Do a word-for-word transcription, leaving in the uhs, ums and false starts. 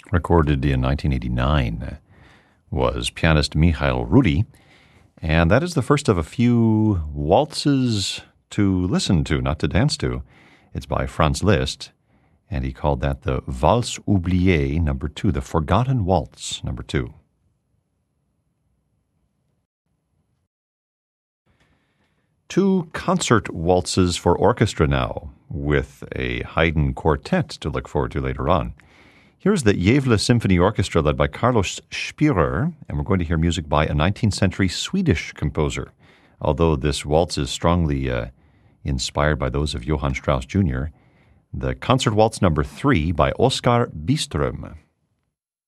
recorded in nineteen eighty-nine, was pianist Michael Rudi, and that is the first of a few waltzes to listen to, not to dance to. It's by Franz Liszt, and he called that the Valse oubliée number two, the Forgotten Waltz number two. Two concert waltzes for orchestra now, with a Haydn quartet to look forward to later on. Here's the Gävle Symphony Orchestra led by Carlos Spirer, and we're going to hear music by a nineteenth century Swedish composer, although this waltz is strongly uh, inspired by those of Johann Strauss Junior The Concert Waltz number three by Oskar Byström.